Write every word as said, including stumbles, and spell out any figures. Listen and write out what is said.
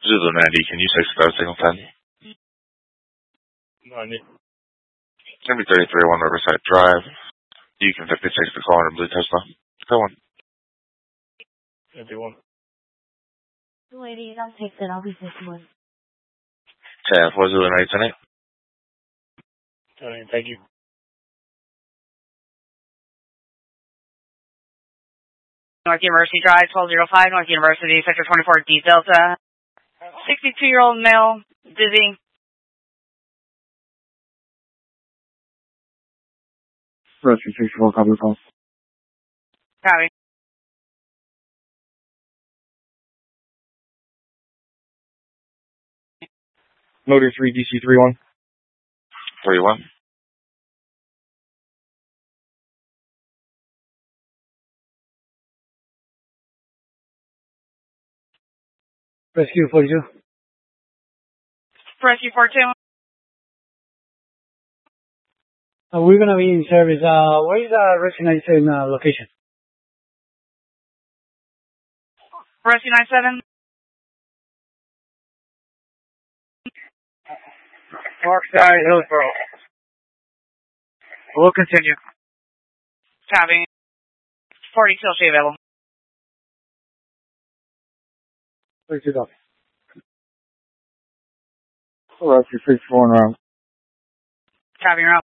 Zulu ninety, can you text about signal ten? ninety. Gonna be thirty-three oh one Riverside Drive. You can fifty-six the caller in Blue Tesla. Go on. fifty-one. Lady, I'll take that. I'll be fifty-one. ten four Zulu ninety ten eight. ten eight, thank you. North University Drive, twelve oh five, North University, Sector twenty-four, D Delta. sixty-two-year-old male, dizzy. Rescue sixty-four, copy the call. Copy. Motor three, D C three one. three one. Rescue forty-two. Rescue forty-two. Uh, we're gonna be in service. Uh, where is the Rescue ninety-seven uh, location? Rescue ninety-seven. Parkside, Hillsborough. We'll continue. Copy. forty-two, she available. thirty-two copy. Rescue sixty-four en route. Copy, you're out.